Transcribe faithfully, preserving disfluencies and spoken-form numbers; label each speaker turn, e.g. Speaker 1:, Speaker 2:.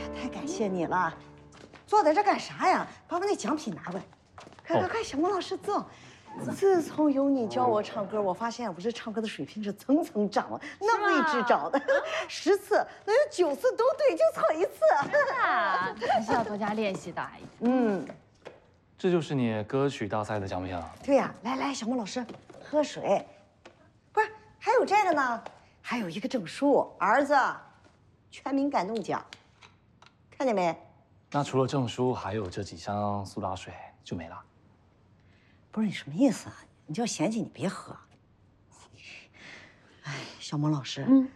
Speaker 1: 太感谢你了！坐在这干啥呀？把我那奖品拿过来。快快快，小孟老师坐。自从有你教我唱歌，我发现我这唱歌的水平是蹭蹭涨了，那么一直涨的，十次能有九次都对，就错一次。
Speaker 2: 啊，还是要多加练习的，阿姨。
Speaker 1: 嗯，
Speaker 3: 这就是你歌曲大赛的奖品啊！
Speaker 1: 对呀，来来，小孟老师，喝水。不是，还有这个呢，还有一个证书，儿子，全民感动奖，看见没？
Speaker 3: 那除了证书，还有这几箱苏打水就没了。
Speaker 1: 不是你什么意思啊？你就嫌弃你别喝。哎，小孟老师，嗯，